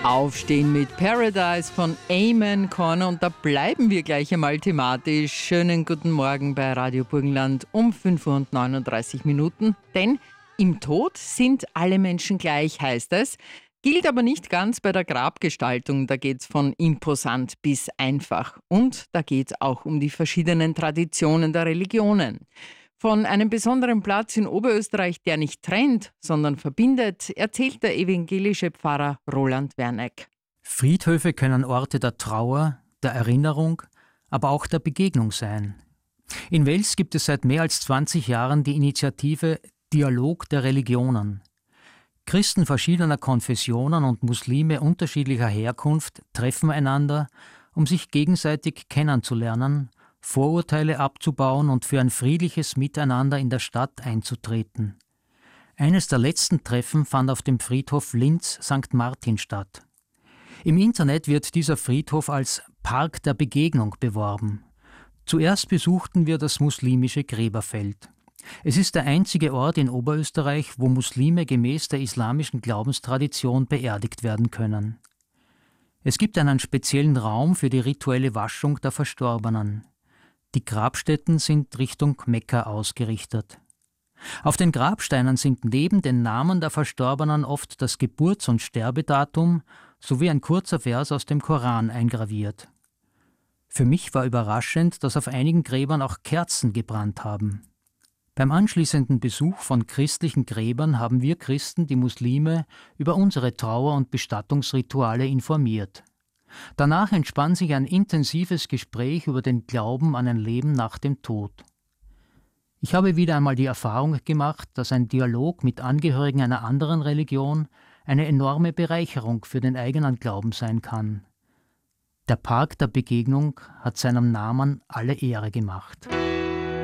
Aufstehen mit Paradise von Amen Corner und da bleiben wir gleich einmal thematisch. Schönen guten Morgen bei Radio Burgenland um 5:39 Uhr. Denn im Tod sind alle Menschen gleich, heißt es. Gilt aber nicht ganz bei der Grabgestaltung. Da geht es von imposant bis einfach. Und da geht es auch um die verschiedenen Traditionen der Religionen. Von einem besonderen Platz in Oberösterreich, der nicht trennt, sondern verbindet, erzählt der evangelische Pfarrer Roland Werneck. Friedhöfe können Orte der Trauer, der Erinnerung, aber auch der Begegnung sein. In Wels gibt es seit mehr als 20 Jahren die Initiative Dialog der Religionen. Christen verschiedener Konfessionen und Muslime unterschiedlicher Herkunft treffen einander, um sich gegenseitig kennenzulernen, Vorurteile abzubauen und für ein friedliches Miteinander in der Stadt einzutreten. Eines der letzten Treffen fand auf dem Friedhof Linz-St. Martin statt. Im Internet wird dieser Friedhof als Park der Begegnung beworben. Zuerst besuchten wir das muslimische Gräberfeld. Es ist der einzige Ort in Oberösterreich, wo Muslime gemäß der islamischen Glaubenstradition beerdigt werden können. Es gibt einen speziellen Raum für die rituelle Waschung der Verstorbenen. Die Grabstätten sind Richtung Mekka ausgerichtet. Auf den Grabsteinen sind neben den Namen der Verstorbenen oft das Geburts- und Sterbedatum sowie ein kurzer Vers aus dem Koran eingraviert. Für mich war überraschend, dass auf einigen Gräbern auch Kerzen gebrannt haben. Beim anschließenden Besuch von christlichen Gräbern haben wir Christen die Muslime über unsere Trauer- und Bestattungsrituale informiert. Danach entspann sich ein intensives Gespräch über den Glauben an ein Leben nach dem Tod. Ich habe wieder einmal die Erfahrung gemacht, dass ein Dialog mit Angehörigen einer anderen Religion eine enorme Bereicherung für den eigenen Glauben sein kann. Der Park der Begegnung hat seinem Namen alle Ehre gemacht.